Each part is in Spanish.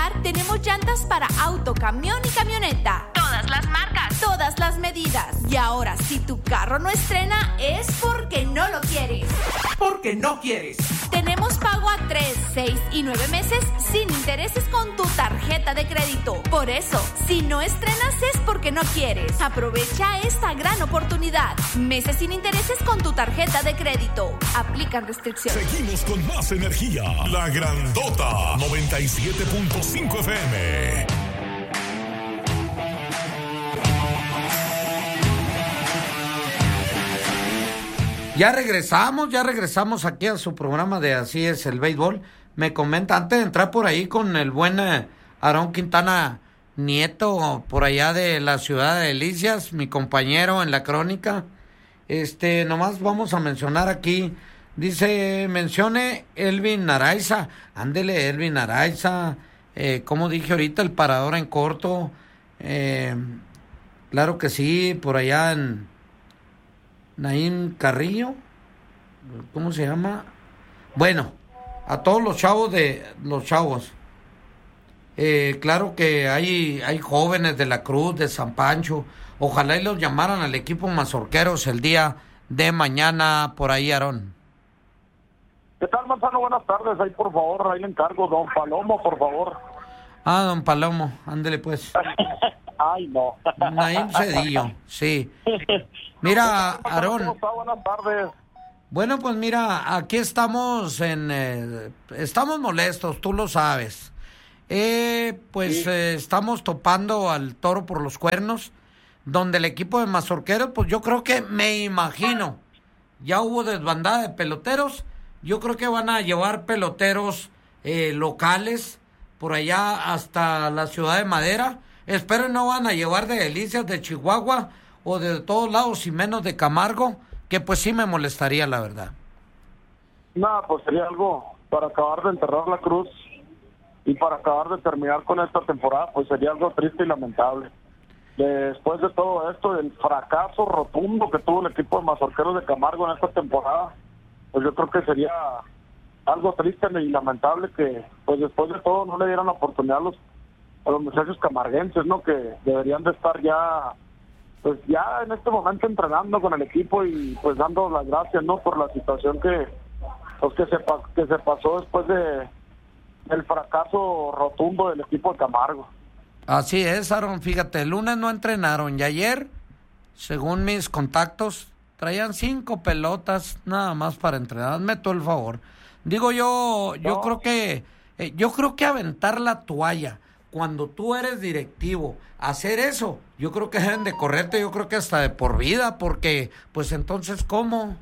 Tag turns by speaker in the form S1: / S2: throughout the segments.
S1: Hogar tenemos llantas para auto, camión y camioneta. Todas las marcas, todas las medidas. Y ahora, si tu carro no estrena, es porque no lo quieres.
S2: Porque no quieres.
S1: Tenemos pago a 3, 6 y 9 meses sin intereses con tu tarjeta de crédito. Por eso, si no estrenas es porque no quieres. Aprovecha esta gran oportunidad. Meses sin intereses con tu tarjeta de crédito. Aplican restricciones.
S3: Seguimos con más energía. La Grandota 97.5 FM.
S4: Ya regresamos aquí a su programa de Así es el Béisbol. Me comenta, antes de entrar por ahí con el buen Aarón Quintana Nieto, por allá de la ciudad de Delicias, mi compañero en la crónica, nomás vamos a mencionar aquí, dice, mencione Elvin Araiza, ándele Elvin Araiza, como dije ahorita, el parador en corto, claro que sí, por allá en Naín Carrillo, ¿cómo se llama? Bueno, a todos los chavos, claro que hay jóvenes de la Cruz, de San Pancho, ojalá y los llamaran al equipo Mazorqueros el día de mañana, por ahí, Aarón.
S5: ¿Qué tal, Manzano? Buenas tardes, ahí por favor, ahí le encargo, don Palomo, por favor.
S4: Ah, don Palomo, ándele pues.
S5: Ay, no.
S4: Naim Cedillo, sí. Mira, Aarón.
S5: ¿Cómo está? Buenas tardes.
S4: Bueno, pues mira, aquí estamos estamos molestos, tú lo sabes. Pues sí. Estamos topando al toro por los cuernos, donde el equipo de Mazorqueros, pues yo creo que, me imagino, ya hubo desbandada de peloteros, yo creo que van a llevar peloteros locales, por allá hasta la Ciudad de Madera. Espero no van a llevar de Delicias, de Chihuahua o de todos lados y menos de Camargo, que pues sí me molestaría, la verdad.
S5: No, pues sería algo para acabar de enterrar la cruz y para acabar de terminar con esta temporada, pues sería algo triste y lamentable. Después de todo esto, el fracaso rotundo que tuvo el equipo de Mazorqueros de Camargo en esta temporada, pues yo creo que sería algo triste y lamentable que, pues después de todo, no le dieran la oportunidad a los muchachos camarguenses, ¿no? Que deberían de estar ya, pues ya en este momento entrenando con el equipo y pues dando las gracias, ¿no? Por la situación que se pasó después del fracaso rotundo del equipo de Camargo.
S4: Así es, Aaron, fíjate, el lunes no entrenaron y ayer, según mis contactos, traían 5 pelotas nada más para entrenar. Hazme todo el favor. Digo yo creo que aventar la toalla cuando tú eres directivo, hacer eso, yo creo que deben de correrte, yo creo que hasta de por vida, porque pues entonces, ¿cómo?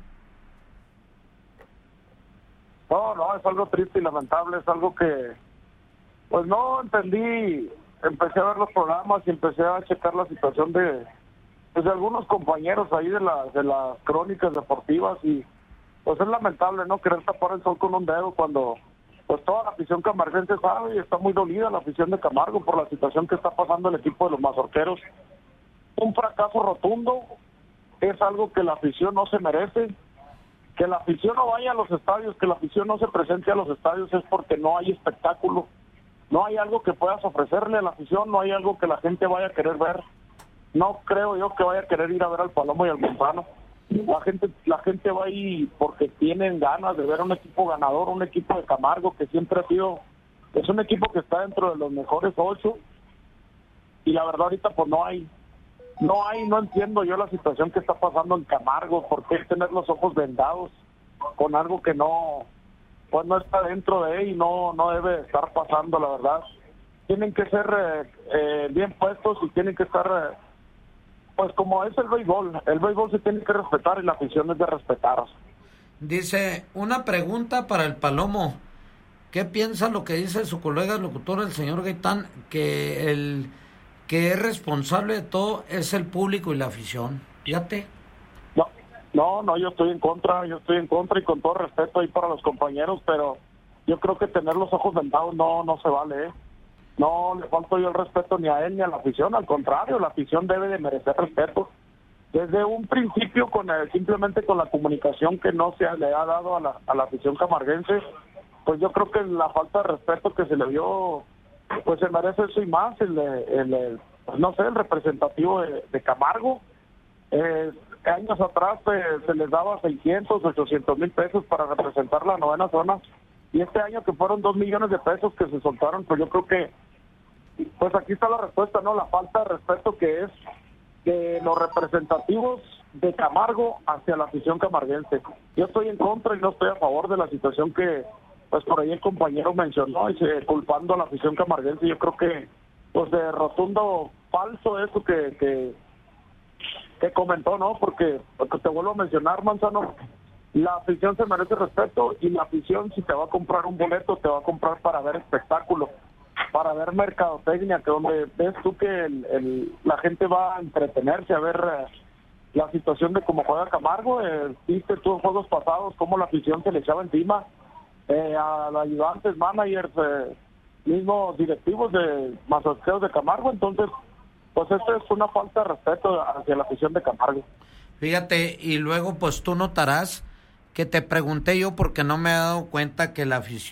S5: No, es algo triste y lamentable, es algo que pues no entendí. Empecé a ver los programas y empecé a checar la situación de algunos compañeros ahí de las crónicas deportivas y pues es lamentable, ¿no? Querer tapar el sol con un dedo cuando pues toda la afición camarguense sabe y está muy dolida la afición de Camargo por la situación que está pasando el equipo de los Mazorqueros. Un fracaso rotundo, es algo que la afición no se merece. Que la afición no vaya a los estadios, que la afición no se presente a los estadios es porque no hay espectáculo. No hay algo que puedas ofrecerle a la afición, no hay algo que la gente vaya a querer ver. No creo yo que vaya a querer ir a ver al Palomo y al Gonzalo. La gente va ahí porque tienen ganas de ver un equipo ganador, un equipo de Camargo que siempre ha sido, es un equipo que está dentro de los mejores 8 y la verdad ahorita pues no entiendo yo la situación que está pasando en Camargo, por qué tener los ojos vendados con algo que no está dentro de él y no debe estar pasando, la verdad. Tienen que ser bien puestos y tienen que estar pues como es el béisbol se tiene que respetar y la afición es de respetar.
S4: Dice, una pregunta para el Palomo, ¿qué piensa lo que dice su colega locutor, el señor Gaitán, que el que es responsable de todo es el público y la afición? Fíjate.
S5: No, yo estoy en contra y con todo respeto ahí para los compañeros, pero yo creo que tener los ojos vendados no se vale, ¿eh? No le falto yo el respeto ni a él ni a la afición, al contrario, la afición debe de merecer respeto. Desde un principio, simplemente con la comunicación que no se le ha dado a la afición camarguense, pues yo creo que la falta de respeto que se le dio pues se merece eso y más, no sé, el representativo de Camargo. Años atrás se les daba 600, 800 mil pesos para representar la 9ª zona, y este año que fueron 2 millones de pesos que se soltaron, pues yo creo que, pues aquí está la respuesta, ¿no? La falta de respeto que es de los representativos de Camargo hacia la afición camarguense. Yo estoy en contra y no estoy a favor de la situación que, pues por ahí el compañero mencionó, culpando a la afición camarguense. Yo creo que, pues de rotundo falso eso que comentó, ¿no? Porque te vuelvo a mencionar, Manzano, la afición se merece respeto, y la afición, si te va a comprar un boleto, te va a comprar para ver espectáculo, para ver mercadotecnia, que donde ves tú que la gente va a entretenerse, a ver la situación de cómo juega Camargo. Viste tú en juegos pasados cómo la afición se le echaba encima a los ayudantes, managers, mismos directivos de mazorqueros de Camargo. Entonces, pues esto es una falta de respeto hacia la afición de Camargo.
S4: Fíjate, y luego pues tú notarás que te pregunté yo porque no me he dado cuenta que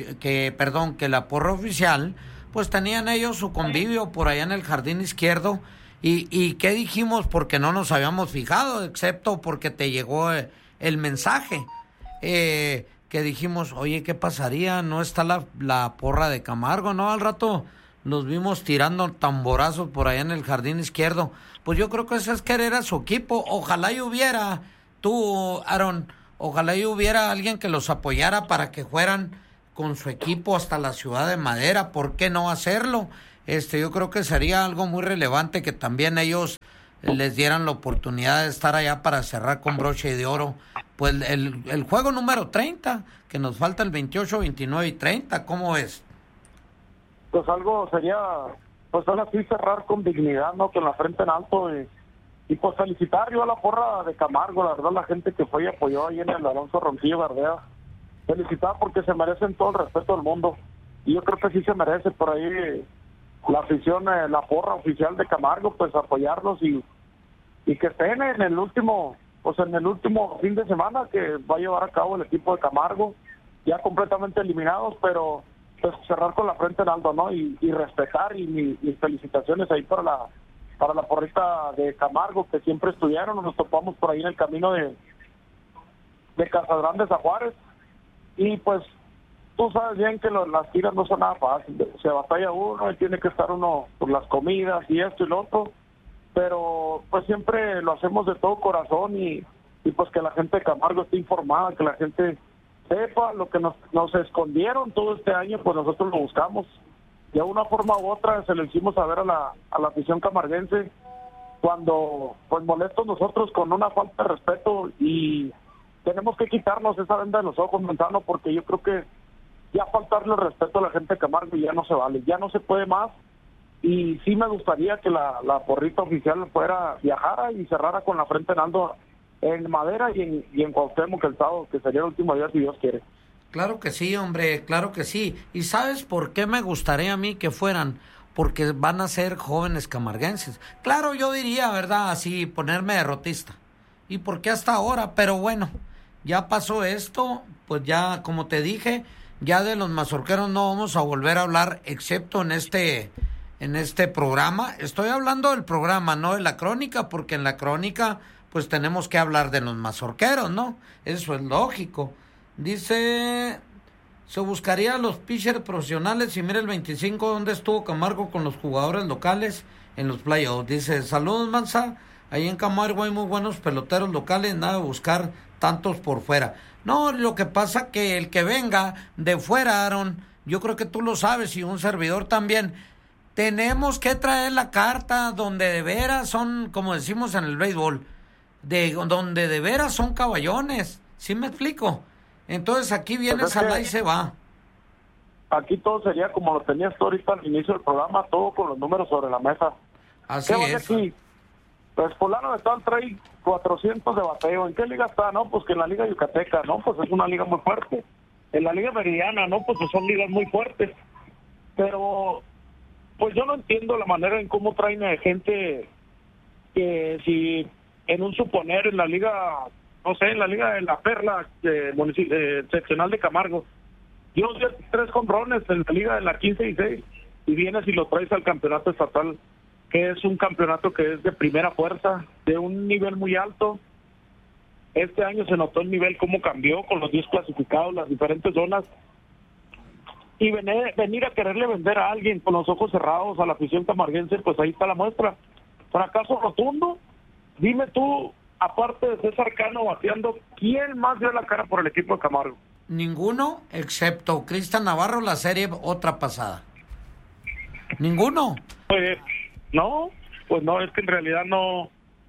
S4: que la porra oficial, pues tenían ellos su convivio por allá en el jardín izquierdo, y ¿qué dijimos? Porque no nos habíamos fijado, excepto porque te llegó el mensaje, que dijimos, oye, ¿qué pasaría? No está la porra de Camargo, ¿no? Al rato los vimos tirando tamborazos por allá en el jardín izquierdo. Pues yo creo que eso es querer a su equipo. Ojalá y hubiera, tú, Aaron, ojalá y hubiera alguien que los apoyara para que fueran con su equipo hasta la Ciudad de Madera. ¿Por qué no hacerlo? Yo creo que sería algo muy relevante que también ellos les dieran la oportunidad de estar allá para cerrar con broche de oro pues el juego número 30, que nos falta el 28, 29 y 30. ¿Cómo es?
S5: Pues algo sería, pues ahora sí cerrar con dignidad, ¿no? Con la frente en alto, y pues felicitar yo a la porra de Camargo, la verdad, la gente que fue y apoyó ahí en el Alonso Ronquillo Gardea, felicitar porque se merecen todo el respeto del mundo, y yo creo que sí se merece por ahí la afición, la porra oficial de Camargo, pues apoyarlos y que estén en el último fin de semana que va a llevar a cabo el equipo de Camargo, ya completamente eliminados, pero pues cerrar con la frente en alto, ¿no? Y respetar, y mis felicitaciones ahí para la porrita de Camargo, que siempre estuvieron. Nos topamos por ahí en el camino de Casagrandes a Juárez, y pues tú sabes bien que las giras no son nada fáciles, se batalla uno y tiene que estar uno por las comidas y esto y lo otro, pero pues siempre lo hacemos de todo corazón, y pues que la gente de Camargo esté informada, que la gente sepa lo que nos escondieron todo este año, pues nosotros lo buscamos. De una forma u otra se lo hicimos saber a la afición camarguense, cuando pues molestos nosotros con una falta de respeto, y tenemos que quitarnos esa venda de los ojos, Manzano, porque yo creo que ya faltarle el respeto a la gente de Camargo ya no se vale, ya no se puede más. Y sí me gustaría que la porrita oficial viajara y cerrara con la frente en alto en Madera y en Cuauhtémoc el sábado, que sería el último día si Dios quiere.
S4: Claro que sí, hombre, claro que sí. ¿Y sabes por qué me gustaría a mí que fueran? Porque van a ser jóvenes camarguenses. Claro, yo diría, ¿verdad? Así, ponerme derrotista. ¿Y por qué hasta ahora? Pero bueno, ya pasó esto, pues ya, como te dije, ya de los mazorqueros no vamos a volver a hablar, excepto en este programa. Estoy hablando del programa, no de la crónica, porque en la crónica pues tenemos que hablar de los mazorqueros, ¿no? Eso es lógico. Dice, se buscaría a los pitchers profesionales, y mira el 25 donde estuvo Camargo con los jugadores locales en los playoffs. Dice, saludos, Manza, ahí en Camargo hay muy buenos peloteros locales, nada de buscar tantos por fuera. No, lo que pasa que el que venga de fuera, Aaron, yo creo que tú lo sabes, y un servidor también, tenemos que traer la carta donde de veras son, como decimos en el béisbol, donde de veras son caballones. ¿Sí me explico? Entonces aquí viene Salá y se va.
S5: Aquí todo sería como lo tenías tú ahorita al inicio del programa, todo con los números sobre la mesa.
S4: Así
S5: ¿Qué
S4: es.
S5: Aquí? Pues fulano de tal trae 400 de bateo. ¿En qué liga está? No, pues que en la liga yucateca, ¿no? Pues es una liga muy fuerte. En la liga meridiana, ¿no? Pues son ligas muy fuertes. Pero pues yo no entiendo la manera en cómo traen gente que si en un suponer en la liga, no sé, en la liga de la Perla seccional de Camargo, yo di 3 jonrones en la liga de la 15 y 6, y vienes y lo traes al campeonato estatal, que es un campeonato que es de primera fuerza, de un nivel muy alto. Este año se notó el nivel cómo cambió con los 10 clasificados, las diferentes zonas, y venir a quererle vender a alguien con los ojos cerrados a la afición camarguense, pues ahí está la muestra. Fracaso rotundo. Dime tú, aparte de César Cano bateando, ¿quién más dio la cara por el equipo de Camargo?
S4: Ninguno, excepto Cristian Navarro, la serie otra pasada. Ninguno.
S5: No, pues no, es que en realidad no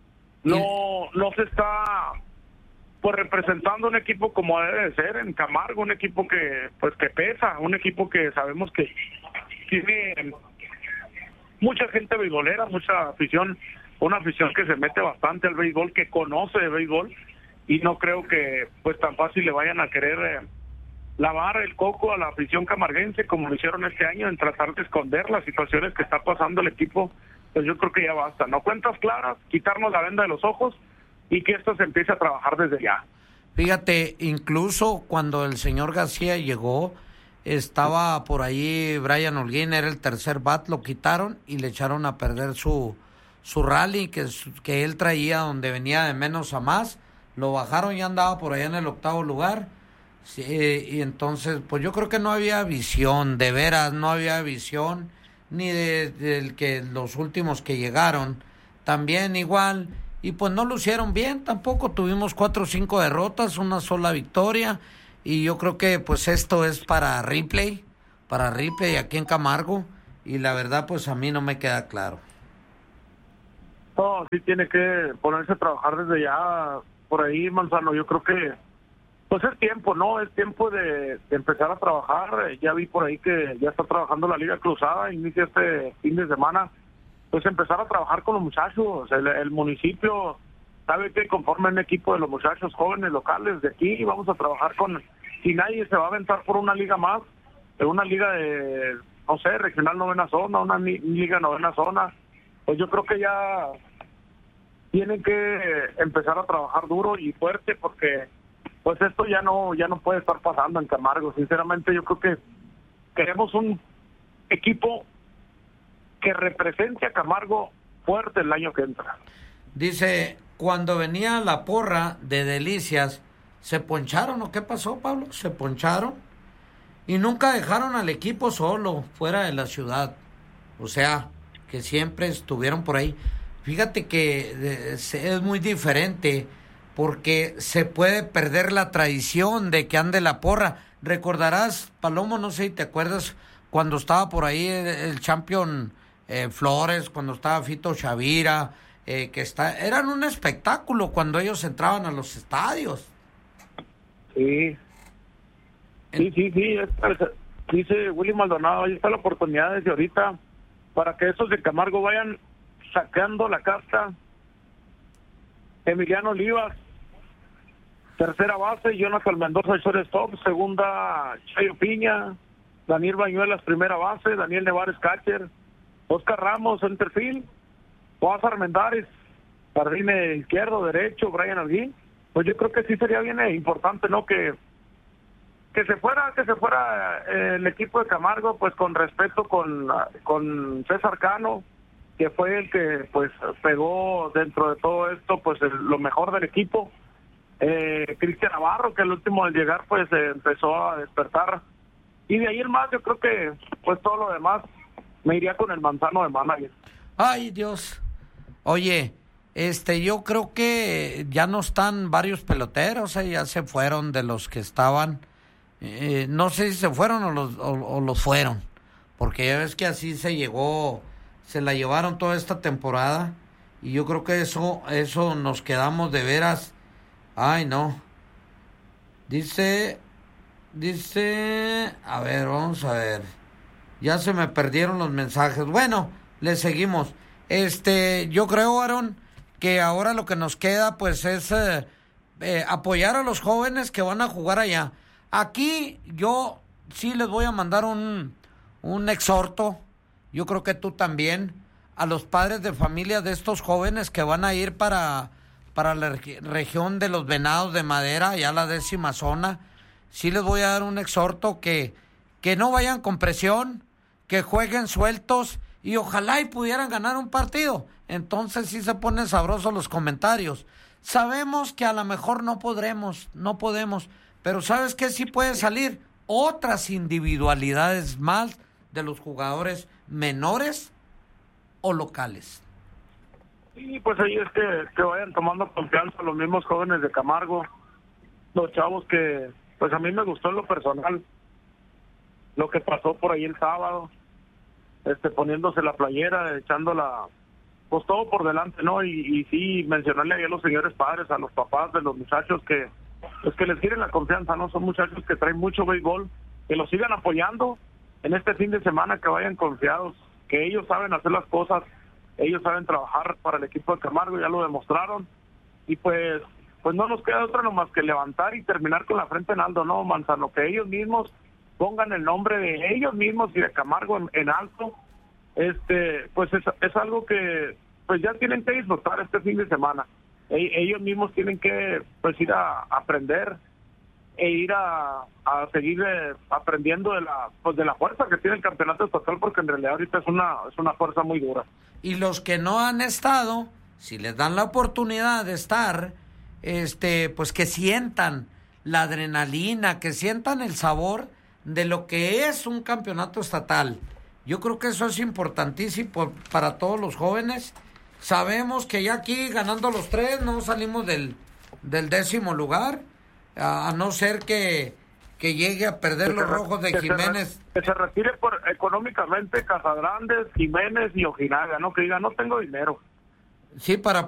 S5: se está pues representando un equipo como debe de ser en Camargo, un equipo que pesa, un equipo que sabemos que tiene mucha gente beisbolera, mucha afición, una afición que se mete bastante al béisbol, que conoce de béisbol, y no creo que pues tan fácil le vayan a querer lavar el coco a la afición camarguense como lo hicieron este año en tratar de esconder las situaciones que está pasando el equipo. Pues yo creo que ya basta, no cuentas claras, quitarnos la venda de los ojos y que esto se empiece a trabajar desde ya.
S4: Fíjate, incluso cuando el señor García llegó, estaba por ahí Brian Holguín, era el tercer bat, lo quitaron y le echaron a perder su rally que él traía, donde venía de menos a más, lo bajaron y andaba por allá en el 8º lugar. Sí, y entonces, pues yo creo que no había visión, de veras, no había visión, ni del que los últimos que llegaron, también igual, y pues no lucieron bien, tampoco tuvimos 4 o 5 derrotas, una sola victoria, y yo creo que pues esto es para Ripley aquí en Camargo, y la verdad pues a mí no me queda claro.
S5: No, sí tiene que ponerse a trabajar desde ya, por ahí, Manzano, yo creo que pues es tiempo, ¿no? Es tiempo de empezar a trabajar. Ya vi por ahí que ya está trabajando la Liga Cruzada, inicia este fin de semana. Pues empezar a trabajar con los muchachos. El municipio sabe que conforma un equipo de los muchachos jóvenes locales de aquí y vamos a trabajar con... Si nadie se va a aventar por una liga más, una liga de, no sé, regional 9ª zona, una liga 9ª zona, pues yo creo que ya tienen que empezar a trabajar duro y fuerte porque... pues esto ya no puede estar pasando en Camargo. Sinceramente yo creo que queremos un equipo que represente a Camargo fuerte el año que entra.
S4: Dice, cuando venía la porra de Delicias, ¿se poncharon o qué pasó, Pablo? ¿Se poncharon? Y nunca dejaron al equipo solo, fuera de la ciudad. O sea, que siempre estuvieron por ahí. Fíjate que es muy diferente, porque se puede perder la tradición de que ande la porra. Recordarás, Palomo, no sé si te acuerdas, cuando estaba por ahí el champion Flores, cuando estaba Fito Chavira, eran un espectáculo cuando ellos entraban a los estadios.
S5: Sí. Dice Willy Maldonado, ahí está la oportunidad desde ahorita para que esos de Camargo vayan sacando la casta. Emiliano Olivas, tercera base, Jonathan Mendoza, shortstop, segunda Chayo Piña, Daniel Bañuelas, primera base, Daniel Nevares, catcher, Oscar Ramos, centerfield, Boaz Armendáriz, jardín izquierdo, derecho, Brian Holguín. Pues yo creo que sí sería bien importante, ¿no? Que se fuera el equipo de Camargo, pues con respeto con César Cano, que fue el que pues pegó dentro de todo esto pues lo mejor del equipo. Cristian Navarro, que el último al llegar pues empezó a despertar, y de ahí en más yo creo que pues todo lo demás me iría con el Manzano de manager.
S4: Ay, Dios. Oye, yo creo que ya no están varios peloteros, ya se fueron de los que estaban. No sé si se fueron o los fueron, porque ya ves que así se la llevaron toda esta temporada, y yo creo que eso nos quedamos de veras. Ay, no. Dice, a ver, vamos a ver. Ya se me perdieron los mensajes. Bueno, le seguimos. Yo creo, Aaron, que ahora lo que nos queda pues es apoyar a los jóvenes que van a jugar allá. Aquí yo sí les voy a mandar un exhorto, yo creo que tú también, a los padres de familia de estos jóvenes que van a ir para la región de los Venados de Madera, ya la 10ª zona. Sí les voy a dar un exhorto que no vayan con presión, que jueguen sueltos y ojalá y pudieran ganar un partido. Entonces sí se ponen sabrosos los comentarios. Sabemos que a lo mejor no podemos, pero ¿sabes qué sí puede salir? Otras individualidades más de los jugadores menores o locales.
S5: Sí, pues ahí es que vayan tomando confianza los mismos jóvenes de Camargo, los chavos que, pues a mí me gustó en lo personal lo que pasó por ahí el sábado, poniéndose la playera, echándola, pues todo por delante, ¿no? Y sí, mencionarle ahí a los señores padres, a los papás de los muchachos que, pues que les tiren la confianza, ¿no? Son muchachos que traen mucho béisbol, que los sigan apoyando en este fin de semana, que vayan confiados, que ellos saben hacer las cosas, ellos saben trabajar para el equipo de Camargo, ya lo demostraron, y pues no nos queda otra nomás que levantar y terminar con la frente en alto, ¿no, Manzano? Que ellos mismos pongan el nombre de ellos mismos y de Camargo en alto, pues es algo que pues ya tienen que disfrutar este fin de semana. Ellos mismos tienen que pues ir a aprender e ir a seguir aprendiendo de la fuerza que tiene el campeonato estatal, porque en realidad ahorita es una fuerza muy dura.
S4: Y los que no han estado, si les dan la oportunidad de estar, pues que sientan la adrenalina, que sientan el sabor de lo que es un campeonato estatal. Yo creo que eso es importantísimo para todos los jóvenes. Sabemos que ya aquí ganando los 3 no salimos del 10º lugar, a no ser que llegue a perder los Rojos de Jiménez.
S5: Que se retire económicamente Casagrandes, Jiménez y Ojinaga, ¿no? Que diga, no tengo dinero.
S4: Sí, para